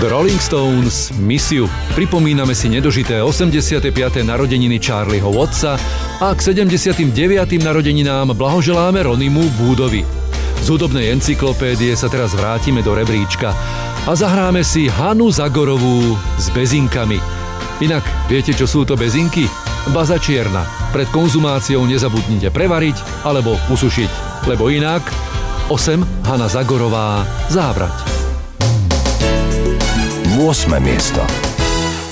The Rolling Stones Miss You. Pripomíname si nedožité 85. narodeniny Charlieho Wattsa a k 79. narodeninám blahoželáme Ronniemu Woodovi. Z hudobnej encyklopédie sa teraz vrátime do rebríčka a zahráme si Hanu Zagorovú s bezinkami. Inak, viete, čo sú to bezinky? Baza čierna. Pred konzumáciou nezabudnite prevariť alebo usušiť, lebo inak 8. Hana Zagorová Závrať. 8. miesto.